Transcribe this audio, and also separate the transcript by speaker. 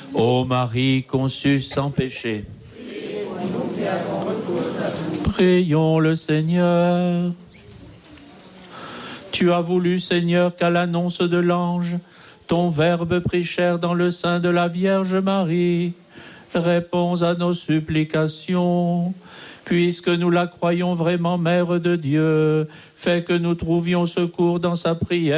Speaker 1: Ô Marie conçue sans péché, prions le Seigneur. Tu as voulu, Seigneur, qu'à l'annonce de l'ange, ton Verbe prit chair dans le sein de la Vierge Marie. Réponds à nos supplications. Puisque nous la croyons vraiment Mère de Dieu, fais que nous trouvions secours dans sa prière